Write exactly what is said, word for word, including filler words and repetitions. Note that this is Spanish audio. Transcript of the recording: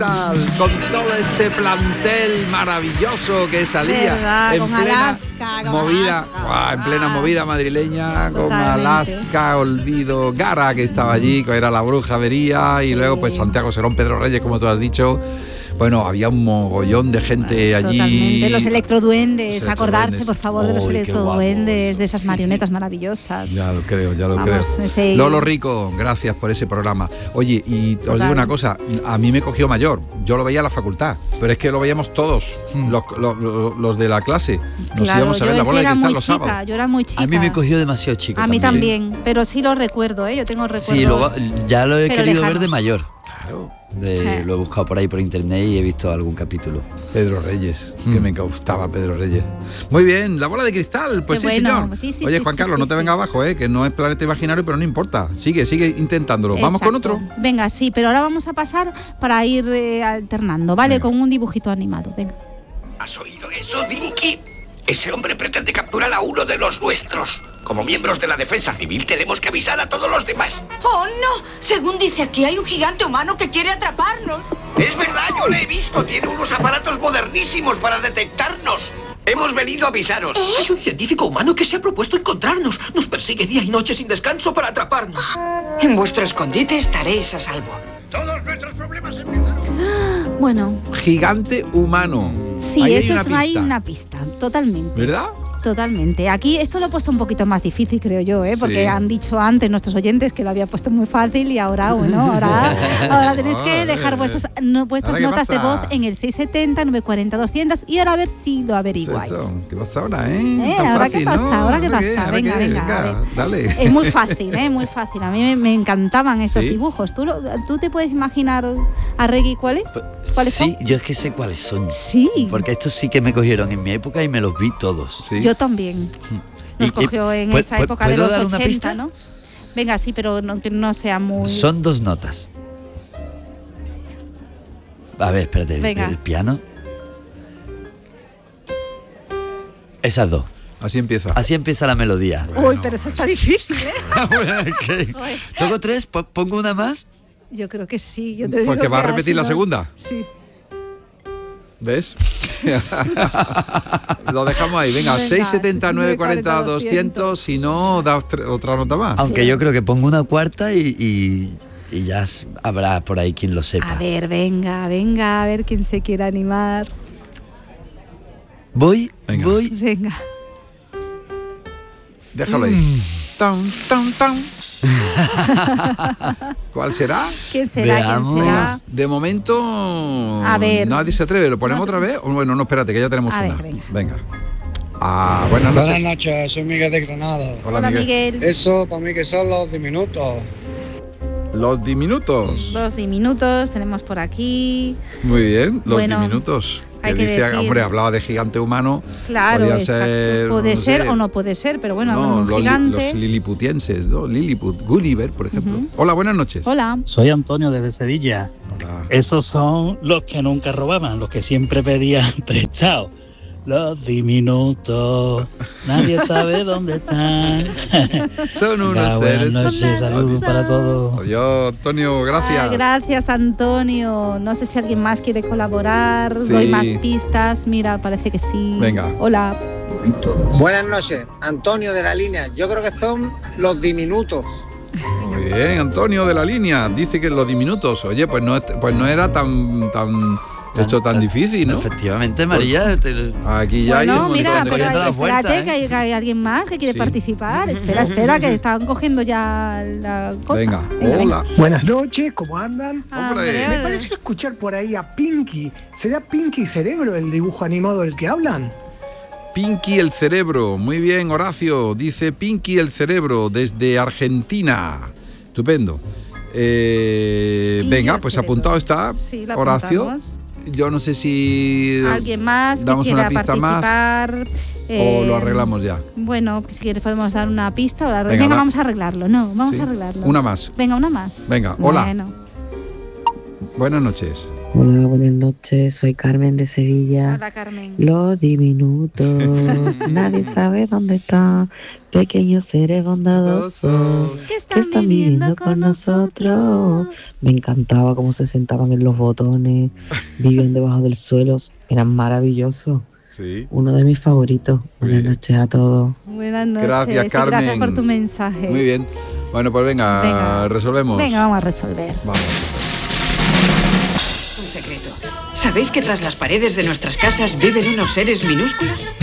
Con todo ese plantel maravilloso que salía ¿verdad? en Con plena Alaska, con movida, Alaska, ¡guau! En plena movida madrileña, con Totalmente. Alaska, Olvido, Gara, que estaba allí, que era la bruja vería, Sí. y luego pues Santiago Serón, Pedro Reyes, como tú has dicho. Bueno, había un mogollón de gente allí. Totalmente. Los electroduendes, Los acordarse electroduendes. por favor de los Uy, qué electroduendes, guapos. de esas marionetas maravillosas. Ya lo creo, ya lo Vamos, creo. ese- Lolo Rico, gracias por ese programa. Oye, y os digo una cosa, a mí me cogió mayor, yo lo veía en la facultad, pero es que lo veíamos todos, los, los, los- los de la clase. Nos Claro, íbamos a yo ver la es que bola de era cristal muy los chica, sábados. yo era muy chica. A mí me cogió demasiado chico. A mí también, pero sí lo recuerdo, ¿eh? Yo tengo recuerdos. Sí, luego ya lo he pero querido lejanos. ver de mayor. Claro. De- Eh. Lo he buscado por ahí por internet y he visto algún capítulo. Pedro Reyes, que me gustaba Pedro Reyes. Muy bien, la bola de cristal, pues Qué sí, bueno, señor. sí, sí, Oye, sí, Juan sí, Carlos, sí, no te sí. venga abajo, eh, que no es planeta imaginario, pero no importa. Sigue, sigue intentándolo. Vamos con Exacto. otro. Venga, sí, pero ahora vamos a pasar para ir eh, alternando, ¿vale? Venga. Con un dibujito animado, venga. ¿Has oído eso, Dinky? Ese hombre pretende capturar a uno de los nuestros. Como miembros de la defensa civil tenemos que avisar a todos los demás. ¡Oh, no! Según dice aquí, hay un gigante humano que quiere atraparnos. Es verdad, yo lo he visto. Tiene unos aparatos modernísimos para detectarnos. Hemos venido a avisaros. Hay un científico humano que se ha propuesto encontrarnos. Nos persigue día y noche sin descanso para atraparnos. En vuestro escondite estaréis a salvo. Todos nuestros problemas empiezan. Bueno, Gigante humano. sí, Ahí hay eso una es hay pista. una pista, totalmente. ¿Verdad? Totalmente. Aquí esto lo he puesto un poquito más difícil, creo yo, ¿eh? Porque Sí. han dicho antes nuestros oyentes que lo había puesto muy fácil y ahora, bueno, ahora, ahora tenéis que dejar vuestras, no, vuestras ¿Ahora qué notas de pasa? voz en el seis setenta, nueve cuarenta, doscientos y ahora a ver si lo Eso, averiguáis. eso. ¿Qué pasa ahora, eh? Eh, Tan ¿ahora fácil, qué pasa? ¿no? ¿Ahora qué pasa? ¿Ahora Venga, qué? venga, a ver. Dale. Es muy fácil, ¿eh? Muy fácil. A mí me, me encantaban esos ¿Sí? dibujos. ¿Tú, lo- ¿Tú te puedes imaginar a Reggie cuáles? ¿Cuáles Sí, son? yo es que sé cuáles son. Sí. Porque estos sí que me cogieron en mi época y me los vi todos. Sí. Yo también. Nos Y- y- cogió en ¿pu- esa pu- época de ¿puedo los dar una ochenta, pista? ¿no? Venga, sí, pero no, que no sea muy... Son dos notas. A ver, espérate, el- Venga. el piano. Esas dos. Así empieza. Así empieza la melodía. Uy, pero eso está difícil, ¿eh? Bueno, ¿qué? ¿Toco tres? ¿Po- ¿Pongo una más? Yo creo que sí. Yo te Porque digo va a que repetir así la no- segunda. Sí. ¿Ves? Lo dejamos ahí. Venga, Venga, seis setenta, nueve cuarenta, doscientos. Si no, da otra otra nota más. Aunque yo creo que pongo una cuarta y, y- y ya s- habrá por ahí quien lo sepa. A ver, venga, venga, a ver quién se quiere animar. Voy, Venga. voy. Venga. Déjalo ahí. Mm. Tan, tan, tan. ¿Cuál será? ¿Quién será? Veamos. ¿Quién será? De momento A ver. nadie se atreve. ¿Lo ponemos No- otra vez? O bueno, no, espérate, que ya tenemos A ver, una. venga. Ah, buenas noches. Buenas noches, soy Miguel de Granada. Hola, Hola, Miguel. Miguel. Eso para mí que son los diminutos. Los diminutos. Dos diminutos tenemos por aquí. Muy bien, los Bueno, diminutos. Que hay que dice, decir- hombre, hablaba de gigante humano. Claro, Podía exacto. ser, Puede no ser sé, o no puede ser, pero bueno, no, un los, li- gigante. los liliputienses, ¿no? Lilliput, Gulliver, por ejemplo. Ujú. Hola, buenas noches. Hola. Soy Antonio desde Sevilla. Hola. Esos son los que nunca robaban, los que siempre pedían prestado. Los diminutos, nadie sabe dónde están. Son unos Venga, buenas seres. noches, Son saludos las para todos. Adiós, Antonio, gracias. Ah, gracias, Antonio. No sé si alguien más quiere colaborar. Sí. Doy más pistas. Mira, parece que sí. Venga. Hola. Buenas noches, Antonio de la línea. Yo creo que son los diminutos. Muy bien, Antonio de la línea. Dice que los diminutos. Oye, pues no, es- pues no era tan, tan, esto tan difícil, ¿no? Efectivamente, María. te- Aquí ya hay Bueno, un mira, montón de pero abriendo cosas. la espérate puerta, ¿eh? que, hay, que hay alguien más que quiere Sí. participar. Espera, espera, que están cogiendo ya la cosa. Venga, venga. hola. Buenas noches, ¿cómo andan? Ah, Hombre. hombre, Me hola. pareció escuchar por ahí a Pinky. ¿Será Pinky Cerebro el dibujo animado del que hablan? Pinky el cerebro. Muy bien, Horacio. Dice Pinky el cerebro desde Argentina. Estupendo. Eh, Pinky venga, el pues cerebro. apuntado está, Sí, la Horacio. apuntamos. Yo no sé si Alguien más que damos quiera una pista más participar. o eh, lo arreglamos ya. Bueno, si quieres podemos dar una pista. O la... Venga, Venga, va. vamos a arreglarlo. No, vamos Sí. a arreglarlo. Una más. Venga, una más. Venga, hola. Bueno, Buenas noches. Hola, buenas noches, soy Carmen de Sevilla. Hola, Carmen. Los diminutos, nadie sabe dónde están, pequeños seres bondadosos ¿Qué están, que están viviendo con nosotros. Me encantaba cómo se sentaban en los botones, vivían debajo del suelo, eran maravillosos. Sí. Uno de mis favoritos. Buenas noches a todos. Buenas noches. Gracias, Sí, Carmen. gracias por tu mensaje. Muy bien. Bueno, pues venga, Venga. resolvemos. Venga, vamos a resolver. Vamos. Un secreto. ¿Sabéis que tras las paredes de nuestras casas viven unos seres minúsculos?